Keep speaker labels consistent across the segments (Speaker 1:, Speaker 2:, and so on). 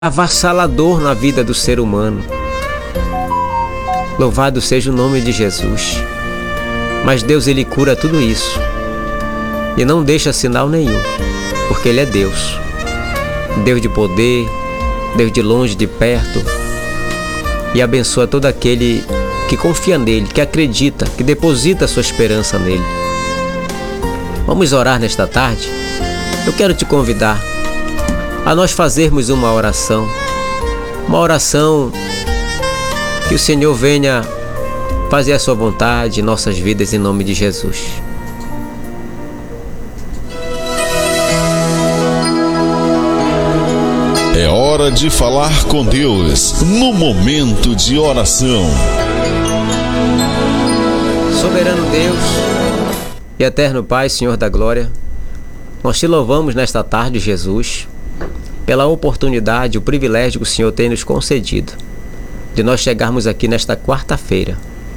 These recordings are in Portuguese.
Speaker 1: avassalador na vida do ser humano. Louvado seja o nome de Jesus. Mas Deus, Ele cura tudo isso e não deixa sinal nenhum, porque Ele é Deus. Deus de poder, Deus de longe, de perto, e abençoa todo aquele que confia nele, que acredita, que deposita sua esperança nele. Vamos orar nesta tarde? Eu quero te convidar a nós fazermos uma oração que o Senhor venha fazer a sua vontade em nossas vidas, em nome de Jesus.
Speaker 2: É hora de falar com Deus no momento de oração.
Speaker 1: Soberano Deus e eterno Pai, Senhor da glória, nós te louvamos nesta tarde, Jesus, pela oportunidade, o privilégio que o Senhor tem nos concedido de nós chegarmos aqui nesta quarta-feira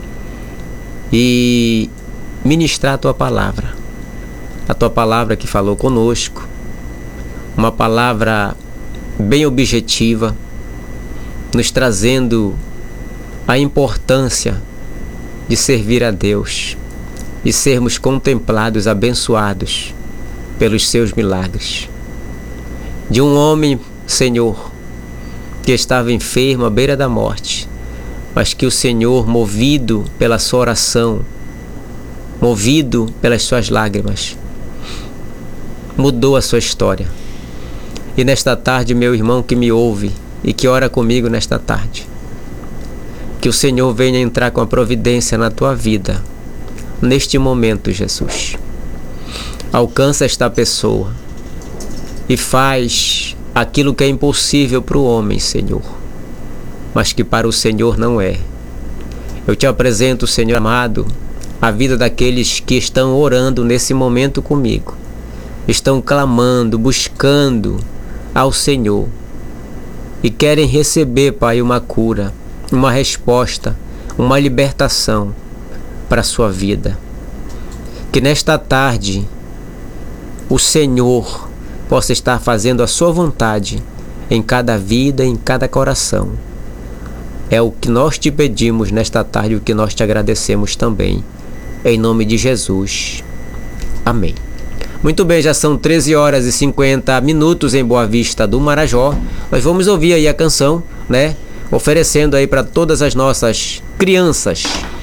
Speaker 1: e ministrar a Tua palavra que falou conosco, uma palavra bem objetiva, nos trazendo a importância de servir a Deus e sermos contemplados, abençoados pelos Seus milagres. De um homem, Senhor, que estava enfermo à beira da morte, mas que o Senhor, movido pela sua oração, movido pelas suas lágrimas, mudou a sua história. E nesta tarde, meu irmão que me ouve e que ora comigo nesta tarde, que o Senhor venha entrar com a providência na tua vida, neste momento, Jesus. Alcança esta pessoa e faz aquilo que é impossível para o homem, Senhor, mas que para o Senhor não é. Eu te apresento, Senhor amado, a vida daqueles que estão orando nesse momento comigo, estão clamando, buscando ao Senhor e querem receber, Pai, uma cura, uma resposta, uma libertação para a sua vida. Que nesta tarde o Senhor possa estar fazendo a sua vontade em cada vida, em cada coração. É o que nós te pedimos nesta tarde, o que nós te agradecemos também, em nome de Jesus. Amém. Muito bem, já são 13 horas e 50 minutos em Boa Vista do Marajó. Nós vamos ouvir aí a canção, né? Oferecendo aí para todas as nossas crianças,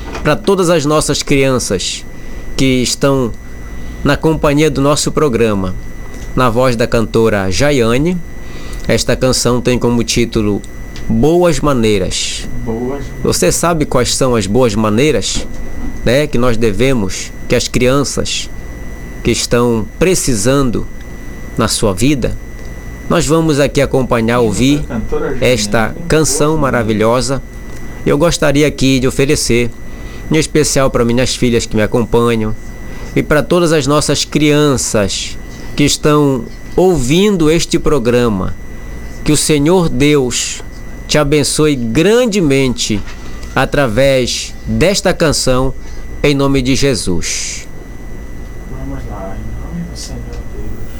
Speaker 1: que estão na companhia do nosso programa, na voz da cantora Jaiane. Esta canção tem como título Boas Maneiras. Você sabe quais são as boas maneiras, né, que nós devemos, que as crianças que estão precisando na sua vida? Nós vamos aqui acompanhar, ouvir esta canção maravilhosa. Eu gostaria aqui de oferecer, em especial para minhas filhas que me acompanham, e para todas as nossas crianças que estão ouvindo este programa, que o Senhor Deus te abençoe grandemente através desta canção, em nome de Jesus.